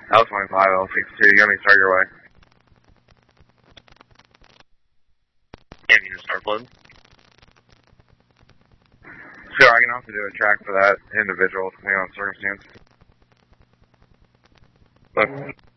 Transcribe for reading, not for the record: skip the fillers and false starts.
L25, L62, you want me to start your way? Yeah, you just start flooding. Sure, I can also do a track for that individual, depending on circumstance. Look.